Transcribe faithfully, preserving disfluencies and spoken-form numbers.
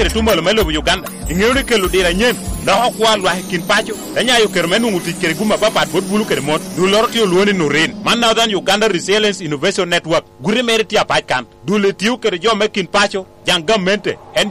Tumalo melo Uganda ing'eyo kelo dira nyen na okwa lwa kin pacho anyayo kermenu muti kere guma papa bot bulu kere mon du lorti luoni no ren man Northern Uganda Resilience Innovation Network gure meriti apaj kan du le tiu kere jo mekin pacho jang gamente